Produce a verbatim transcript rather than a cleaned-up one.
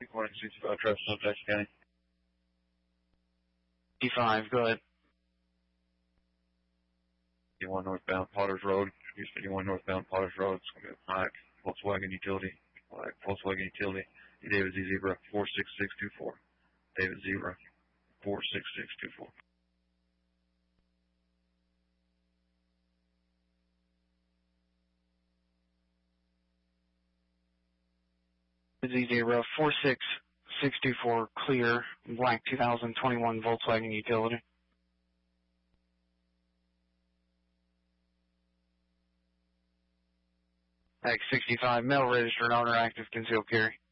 one sixty-five, traffic stop, Jackson County. fifty-five, go ahead. fifty-one northbound Potters Road. fifty-one northbound Potters Road. It's going to be a black Volkswagen Utility. Black Volkswagen Utility. David Z Zebra four six six two four. David Zebra four six six two four. Z Zebra four six six two four, clear, black two thousand twenty-one Volkswagen Utility. X sixty-five, mail registered, owner active, concealed carry.